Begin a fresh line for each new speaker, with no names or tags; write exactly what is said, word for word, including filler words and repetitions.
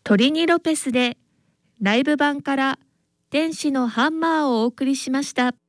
トリニ・ロペスでライブ版から天使のハンマーをお送りしました。